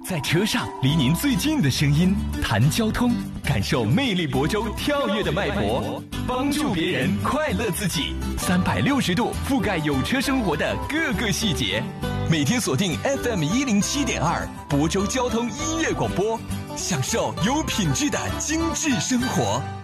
在车上离您最近的声音，谈交通，感受魅力亳州跳跃的脉搏，帮助别人，快乐自己，360度覆盖有车生活的各个细节。每天锁定 FM107.2亳州交通音乐广播，享受有品质的精致生活。